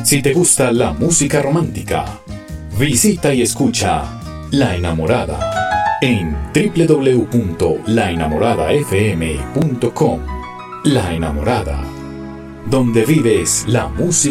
Si te gusta la música romántica, visita y escucha La Enamorada en www.laenamoradafm.com. La Enamorada, donde vives la música.